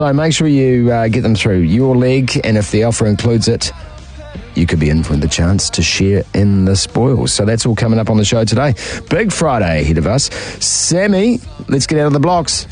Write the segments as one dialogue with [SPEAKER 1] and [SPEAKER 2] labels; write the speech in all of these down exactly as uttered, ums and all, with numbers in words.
[SPEAKER 1] So make sure you uh, get them through your leg, and if the offer includes it, you could be in for the chance to share in the spoils. So that's all coming up on the show today. Big Friday ahead of us. Sammy, let's get out of the blocks.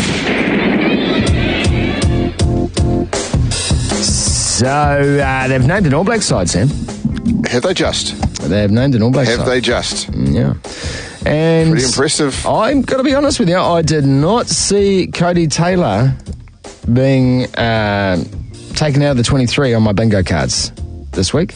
[SPEAKER 1] So uh, they've named an All Black side, Sam.
[SPEAKER 2] Have they just?
[SPEAKER 1] They've named an All Black
[SPEAKER 2] Have
[SPEAKER 1] side.
[SPEAKER 2] they just?
[SPEAKER 1] Yeah. And
[SPEAKER 2] pretty impressive.
[SPEAKER 1] I'm going to be honest with you, I did not see Cody Taylor being uh, taken out of the twenty-three on my bingo cards this week.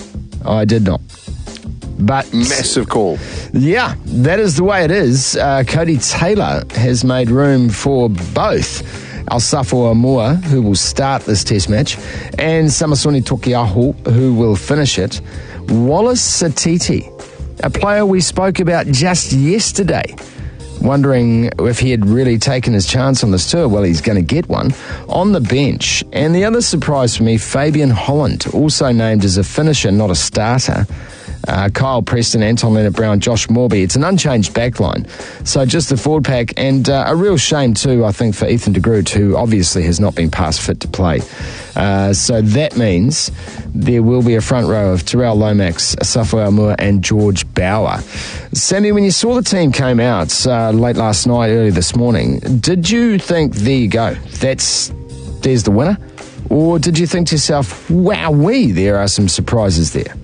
[SPEAKER 1] I did not. But
[SPEAKER 2] massive call.
[SPEAKER 1] Yeah, that is the way it is. Uh, Cody Taylor has made room for both Alsafo Amua, who will start this test match, and Samasoni Tokiaho, who will finish it. Wallace Satiti, a player we spoke about just yesterday, wondering if he had really taken his chance on this tour. Well, he's going to get one on the bench. And the other surprise for me, Fabian Holland, also named as a finisher, not a starter. Uh, Kyle Preston, Anton Leonard-Brown, Josh Morby. It's an unchanged backline. So just the forward pack, and uh, a real shame too, I think, for Ethan de Groot, who obviously has not been past fit to play. Uh, so that means there will be a front row of Terrell Lomax, Asafo Aumua and George Bauer. Sammy, when you saw the team came out uh, late last night, early this morning, did you think, there you go, that's there's the winner? Or did you think to yourself, wowee, there are some surprises there?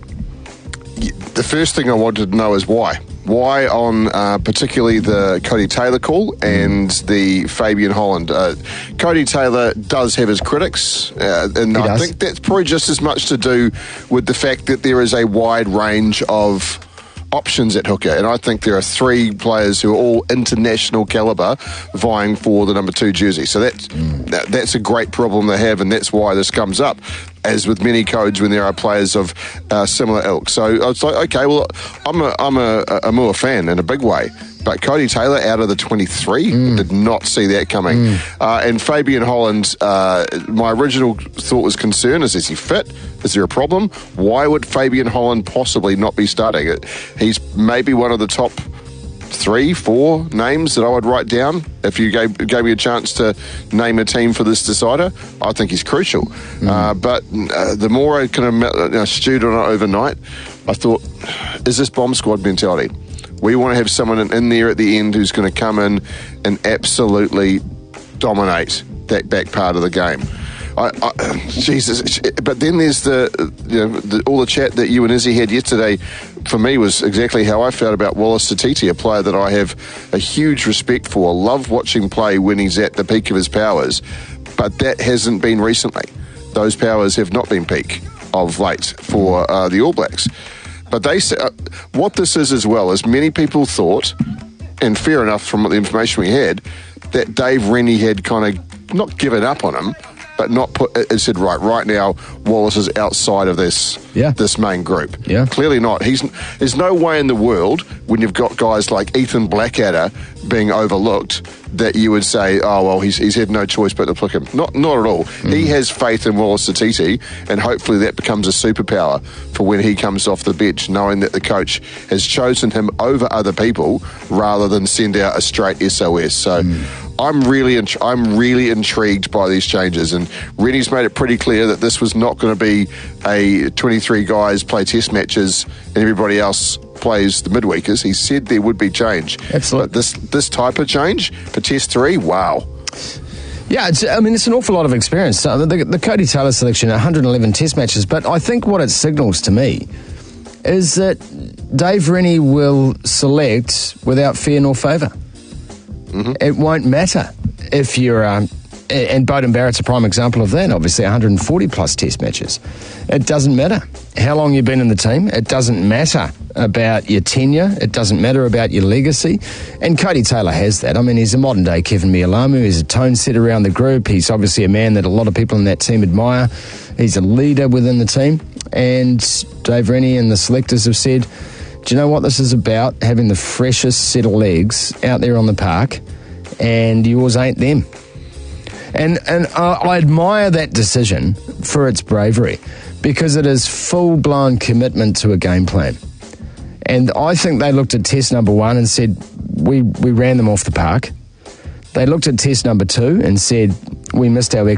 [SPEAKER 2] The first thing I wanted to know is why. Why on uh, particularly the Cody Taylor call and the Fabian Holland? Uh, Cody Taylor does have his critics, uh, and
[SPEAKER 1] He
[SPEAKER 2] I
[SPEAKER 1] does.
[SPEAKER 2] think that's probably just as much to do with the fact that there is a wide range of options at hooker, and I think there are three players who are all international calibre vying for the number two jersey. So that's mm. that, that's a great problem they have, and that's why this comes up, as with many codes when there are players of uh, similar ilk. So I was like, okay, well, I'm a I'm a, a Moore fan in a big way, but Cody Taylor out of the twenty-three, mm. did not see that coming. Mm. Uh, and Fabian Holland, uh, my original thought was concern is, is he fit? Is there a problem? Why would Fabian Holland possibly not be starting it? He's maybe one of the top three, four names that I would write down if you gave, gave me a chance to name a team for this decider. I think he's crucial. Mm. Uh, but uh, the more I kind of you know, stewed on it overnight, I thought, is this bomb squad mentality? We want to have someone in, in there at the end who's going to come in and absolutely dominate that back part of the game. I, I, Jesus, but then there's the, you know, the, all the chat that you and Izzy had yesterday. For me, was exactly how I felt about Wallace Satiti, a player that I have a huge respect for. Love watching play when he's at the peak of his powers, but that hasn't been recently. Those powers have not been peak of late for uh, the All Blacks. But they uh, what this is as well is many people thought, and fair enough from the information we had, that Dave Rennie had kind of not given up on him, but not put it said right right now Wallace is outside of this
[SPEAKER 1] yeah.
[SPEAKER 2] this main group.
[SPEAKER 1] Yeah.
[SPEAKER 2] Clearly not. He's there's no way in the world when you've got guys like Ethan Blackadder being overlooked that you would say, oh well, he's he's had no choice but to pick him. Not not at all. Mm. He has faith in Wallace Satiti, and hopefully that becomes a superpower for when he comes off the bench, knowing that the coach has chosen him over other people rather than send out a straight S O S. So mm. I'm really, int- I'm really intrigued by these changes, and Rennie's made it pretty clear that this was not going to be a twenty-three guys play test matches and everybody else plays the midweekers. He said there would be change.
[SPEAKER 1] Absolutely.
[SPEAKER 2] But this this type of change for test three, wow.
[SPEAKER 1] Yeah, it's, I mean, it's an awful lot of experience. Uh, the, the Cody Taylor selection, one hundred eleven test matches, but I think what it signals to me is that Dave Rennie will select without fear nor favour. Mm-hmm. It won't matter if you're, um, and Beauden Barrett's a prime example of that, obviously one hundred forty plus test matches. It doesn't matter how long you've been in the team. It doesn't matter about your tenure. It doesn't matter about your legacy. And Cody Taylor has that. I mean, he's a modern day Kevin Mialamu. He's a tone setter around the group. He's obviously a man that a lot of people in that team admire. He's a leader within the team. And Dave Rennie and the selectors have said, do you know what this is about? Having the freshest set of legs out there on the park, and yours ain't them. And and I, I admire that decision for its bravery, because it is full-blown commitment to a game plan. And I think they looked at test number one and said, we, we ran them off the park. They looked at test number two and said, we missed our